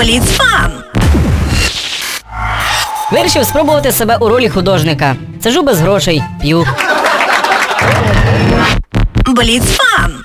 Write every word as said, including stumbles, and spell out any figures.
Бліцфан. Вирішив спробувати себе у ролі художника. Сиджу без грошей, п'ю. Бліцфан.